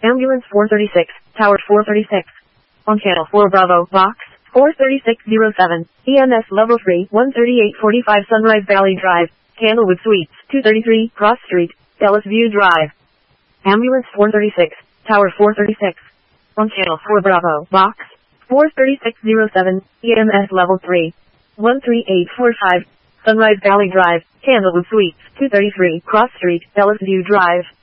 Ambulance 436, Tower 436. On Channel 4 Bravo, Box 43607, EMS Level 3, 13845 Sunrise Valley Drive, Candlewood Suites, 233, Cross Street, Dallas View Drive. Ambulance 436, Tower 436. On Channel 4 Bravo, Box 43607, EMS Level 3, 13845, Sunrise Valley Drive, Candlewood Suites, 233, Cross Street, Dallas View Drive.